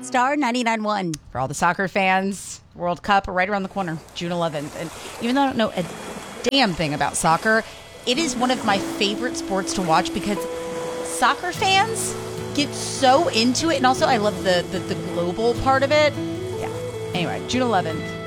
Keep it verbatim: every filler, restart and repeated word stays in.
Star ninety-nine point one. For all the soccer fans, World Cup right around the corner, June eleventh. And even though I don't know a damn thing about soccer, it is one of my favorite sports to watch because soccer fans get so into it. And also I love the, the, the global part of it. Yeah. Anyway, June eleventh.